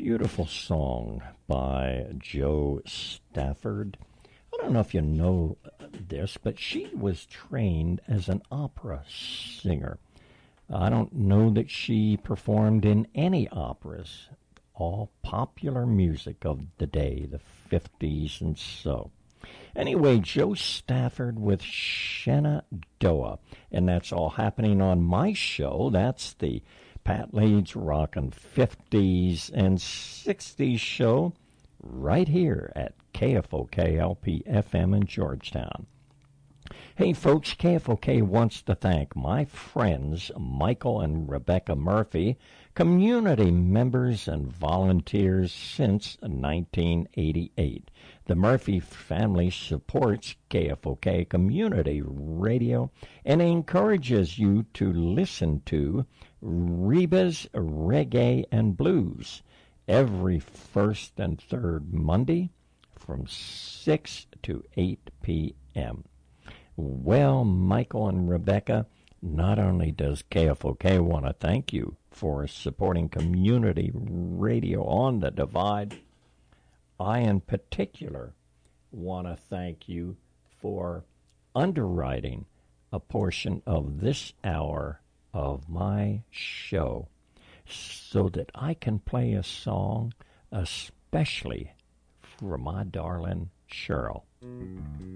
Beautiful song by Jo Stafford. I don't know if you know this, but she was trained as an opera singer. I don't know that she performed in any operas. All popular music of the day, the 50s and so. Anyway, Jo Stafford with Shenandoah, and that's all happening on my show. That's the Pat Leeds Rockin' 50s and 60s show right here at KFOK LP FM in Georgetown. Hey folks, KFOK wants to thank my friends Michael and Rebecca Murphy, community members and volunteers since 1988. The Murphy family supports KFOK Community Radio and encourages you to listen to Reba's Reggae and Blues every first and third Monday from 6 to 8 p.m. Well, Michael and Rebecca, not only does KFOK want to thank you for supporting community radio on the Divide, I in particular want to thank you for underwriting a portion of this hour of my show so that I can play a song especially for my darling Cheryl.